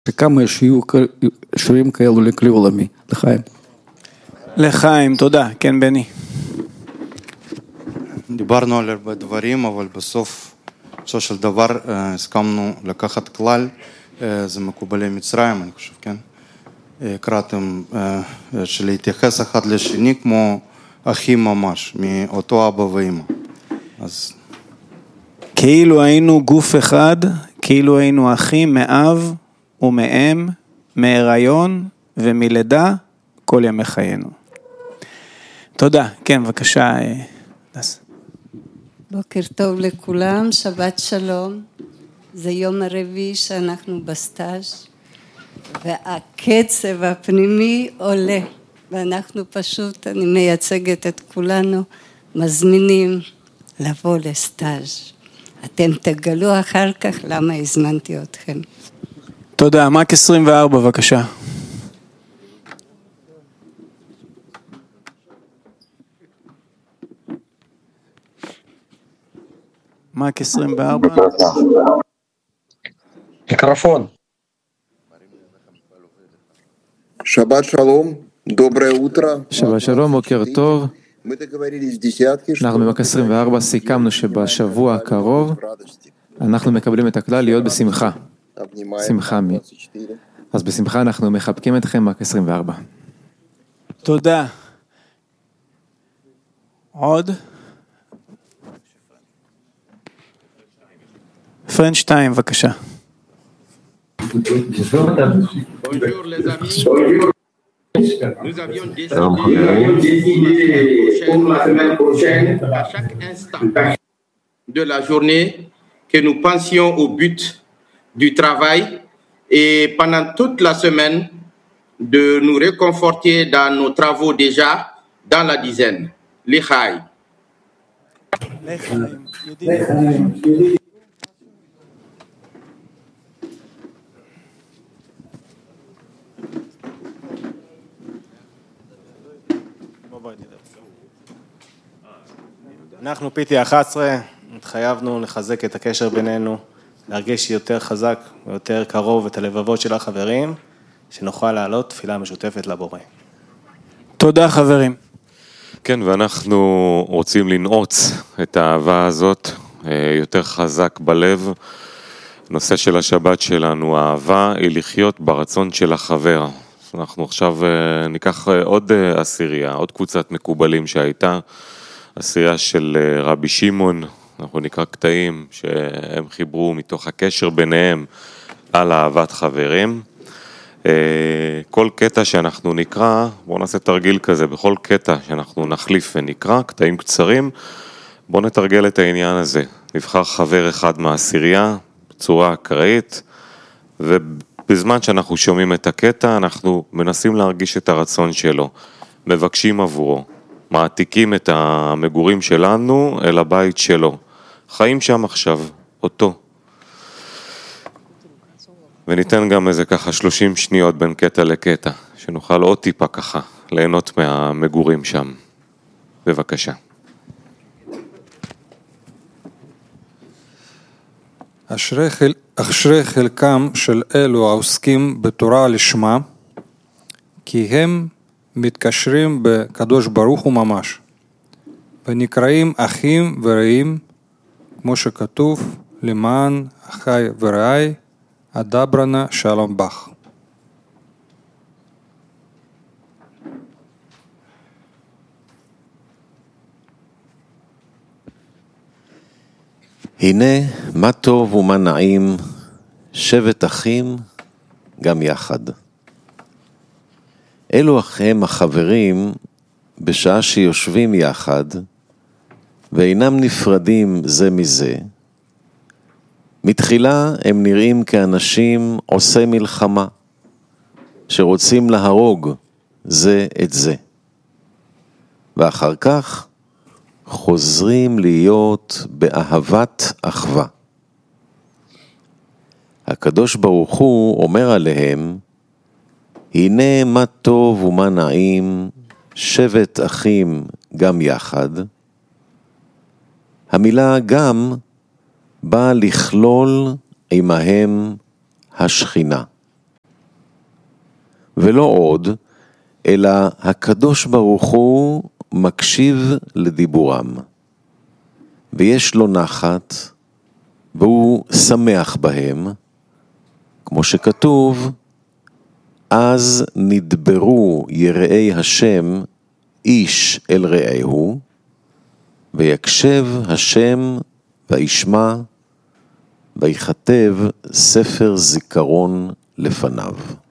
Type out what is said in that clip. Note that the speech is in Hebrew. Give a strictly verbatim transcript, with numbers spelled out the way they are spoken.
שכמה שיהיו שירים כאלו לכלי עולמי. לחיים. לחיים, תודה. כן, בני. דיברנו על הרבה דברים, אבל בסוף, בסופו של דבר, הסכמנו לקחת כלל, זה מקובלי מצרים, אני חושב, כן? קראתם שלהתייחס אחד לשני כמו אחים ממש, מאותו אבא ואמא. אז... כאילו היינו גוף אחד, כאילו היינו אחים מאב ומאם, מהיריון ומלידה, כל ימי חיינו. תודה. כן, בבקשה. בוקר טוב לכולם, שבת שלום. זה יום הרביעי שאנחנו בסטאז' והקצב הפנימי עולה. ואנחנו פשוט, אני מייצגת את כולנו, מזמינים לבוא לסטאז'. אתם תגלו אחר כך למה הזמנתי אתכם. תודה. מק עשרים וארבע, בבקשה. מק עשרים וארבע. מיקרופון. שבת שלום, доброе утро. שבת שלום, בוקר טוב. אנחנו במק עשרים וארבע סיכמנו שבשבוע הקרוב אנחנו מקבלים את הכלל להיות בשמחה. שמחה מי. אז בשמחה אנחנו מחבקים אתכם מק עשרים וארבע. תודה. עוד? פרנץ' שתיים, בבקשה. Bonjour les amis. Nous avions décidé pour la semaine prochaine, à chaque instant de la journée, que nous pensions au but du travail et pendant toute la semaine de nous réconforter dans nos travaux déjà dans la dizaine. L'Ichaï. אנחנו פיטי אחת עשרה, התחייבנו לחזק את הקשר בינינו, להרגיש יותר חזק ויותר קרוב את הלבבות של החברים, שנוכל לעלות תפילה משותפת לבורא. תודה חברים. כן, ואנחנו רוצים לנעוץ את האהבה הזאת יותר חזק בלב. הנושא של השבת שלנו, האהבה היא לחיות ברצון של החבר. אנחנו עכשיו ניקח עוד עשירייה, עוד קבוצת מקובלים שהייתה, עשירייה של רבי שמעון, אנחנו נקרא קטעים שהם חיברו מתוך הקשר ביניהם על אהבת חברים. כל קטע שאנחנו נקרא, בואו נעשה תרגיל כזה, בכל קטע שאנחנו נחליף ונקרא, קטעים קצרים, בואו נתרגל את העניין הזה. נבחר חבר אחד מהעשירייה בצורה אקראית, ובזמן שאנחנו שומעים את הקטע, אנחנו מנסים להרגיש את הרצון שלו, מבקשים עבורו. מעתיקים את המגורים שלנו אל הבית שלו. חיים שם עכשיו, אותו. וניתן גם איזה ככה שלושים שניות בין קטע לקטע, שנוכל עוד טיפה ככה ליהנות מהמגורים שם. בבקשה. אשרי, חל... אשרי חלקם של אלו העוסקים בתורה לשמה, כי הם מתקשרים בקדוש ברוך הוא ממש, ונקראים אחים ורעים, כמו שכתוב, למען אחי ורעי, אדברנה שלום בך. הנה מה טוב ומה נעים, שבת אחים גם יחד. אלו הם החברים בשעה שיושבים יחד ואינם נפרדים זה מזה. מתחילה הם נראים כאנשים עושי מלחמה שרוצים להרוג זה את זה. ואחר כך חוזרים להיות באהבת אחווה. הקדוש ברוך הוא אומר עליהם, הנה מה טוב ומה נעים, שבת אחים גם יחד. המילה גם באה לכלול עמהם השכינה. ולא עוד, אלא הקדוש ברוך הוא מקשיב לדיבורם, ויש לו נחת, והוא שמח בהם, כמו שכתוב, אז נדברו יראי השם איש אל רעהו, ויקשב השם וישמע, ויכתב ספר זיכרון לפניו.